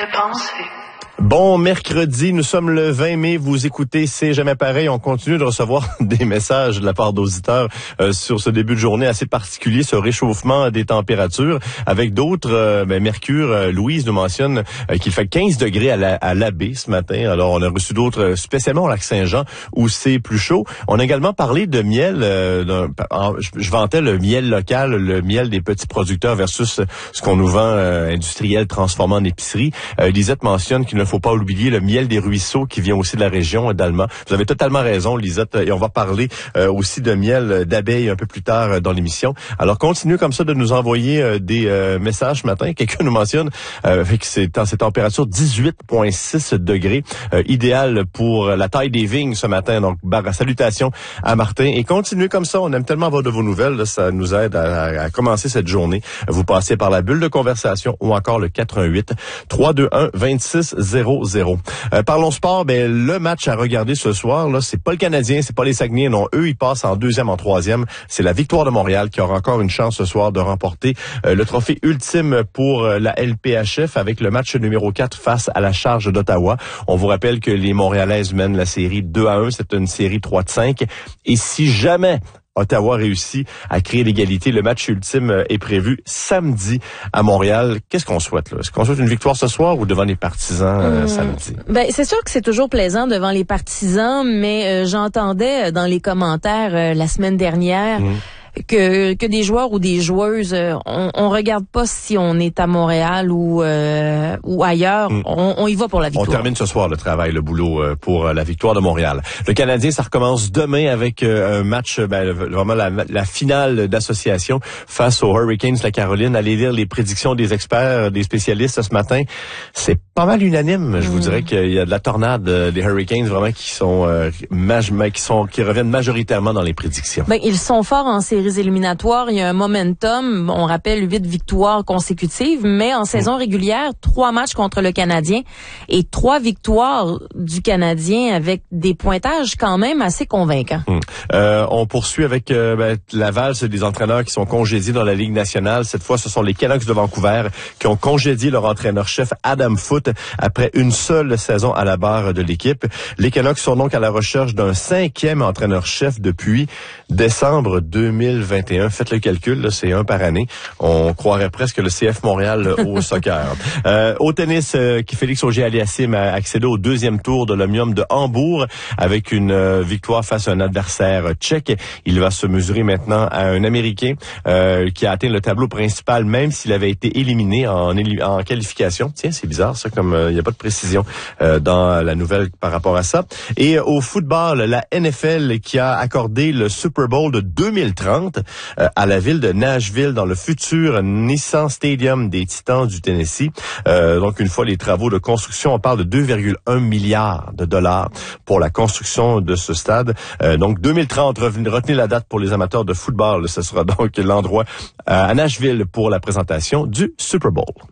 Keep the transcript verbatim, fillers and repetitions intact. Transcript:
penser. Bon mercredi, nous sommes le vingt mai, vous écoutez C'est jamais pareil, on continue de recevoir des messages de la part d'auditeurs euh, sur ce début de journée assez particulier, ce réchauffement des températures, avec d'autres, euh, ben, Mercure, euh, Louise nous mentionne euh, qu'il fait quinze degrés à la, à l'abbé ce matin, alors on a reçu d'autres, euh, spécialement au Lac-Saint-Jean, où c'est plus chaud. On a également parlé de miel, euh, d'un, en, je, je vantais le miel local, le miel des petits producteurs versus ce qu'on nous vend euh, industriel, transformé en épicerie. Euh, Lisette mentionne qu'il ne faut pas oublier le miel des ruisseaux qui vient aussi de la région d'Allemand. Vous avez totalement raison, Lisette, et on va parler euh, aussi de miel d'abeilles un peu plus tard euh, dans l'émission. Alors, continuez comme ça de nous envoyer euh, des euh, messages ce matin. Quelqu'un nous mentionne euh, que c'est dans cette température dix-huit virgule six degrés, euh, idéal pour la taille des vignes ce matin. Donc, barre, salutations à Martin. Et continuez comme ça, on aime tellement avoir de vos nouvelles, là, ça nous aide à, à commencer cette journée. Vous passez par la bulle de conversation ou encore le quatre un huit, trois deux un, deux six zéro zéro. Euh, parlons sport, ben le match à regarder ce soir, là, c'est pas le Canadien, c'est pas les Saguenayens, non, eux ils passent en deuxième, en troisième. C'est la Victoire de Montréal qui aura encore une chance ce soir de remporter euh, le trophée ultime pour euh, la L P H F avec le match numéro quatre face à la Charge d'Ottawa. On vous rappelle que les Montréalaises mènent la série deux à un, c'est une série trois de cinq. Et si jamais Ottawa réussit à créer l'égalité, le match ultime est prévu samedi à Montréal. Qu'est-ce qu'on souhaite, là? Est-ce qu'on souhaite une victoire ce soir ou devant les partisans euh, mmh. samedi? Ben, c'est sûr que c'est toujours plaisant devant les partisans, mais euh, j'entendais dans les commentaires euh, la semaine dernière mmh. que que des joueurs ou des joueuses, euh, on, on regarde pas si on est à Montréal ou euh, ou ailleurs, mmh. on, on y va pour la victoire. On termine ce soir le travail, le boulot euh, pour euh, la victoire de Montréal. Le Canadien, ça recommence demain avec euh, un match, ben, vraiment la, la finale d'association face aux Hurricanes de la Caroline. Allez lire les prédictions des experts, des spécialistes ce matin. C'est pas mal unanime. Mmh. Je vous dirais qu'il y a de la tornade euh, des Hurricanes vraiment qui sont euh, maj- qui sont qui reviennent majoritairement dans les prédictions. Ben, ils sont forts en séries éliminatoires, il y a un momentum, on rappelle huit victoires consécutives, mais en saison régulière, trois matchs contre le Canadien et trois victoires du Canadien avec des pointages quand même assez convaincants. Hum. Euh, on poursuit avec euh, ben, Laval, c'est des entraîneurs qui sont congédiés dans la Ligue nationale. Cette fois, ce sont les Canucks de Vancouver qui ont congédié leur entraîneur-chef Adam Foote après une seule saison à la barre de l'équipe. Les Canucks sont donc à la recherche d'un cinquième entraîneur-chef depuis décembre deux mille vingt et un. Faites le calcul, là, c'est un par année. On croirait presque le C F Montréal au soccer. Euh, au tennis, euh, Félix Auger-Aliassime a accédé au deuxième tour de l'Omnium de Hambourg avec une euh, victoire face à un adversaire tchèque. Il va se mesurer maintenant à un Américain euh, qui a atteint le tableau principal même s'il avait été éliminé en, en qualification. Tiens, c'est bizarre ça, comme il euh, n'y a pas de précision euh, dans la nouvelle par rapport à ça. Et euh, au football, la N F L qui a accordé le Super Bowl de deux mille trente euh, à la ville de Nashville dans le futur Nissan Stadium des Titans du Tennessee. Euh, donc une fois les travaux de construction, on parle de deux virgule un milliards de dollars pour la construction de ce stade. Euh, donc deux mille trente, retenez la date pour les amateurs de football. Ce sera donc l'endroit à Nashville pour la présentation du Super Bowl.